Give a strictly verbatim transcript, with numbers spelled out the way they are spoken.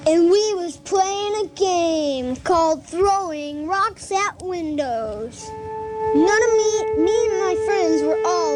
and we was playing a game called throwing rocks at windows. None of me, me and my friends were all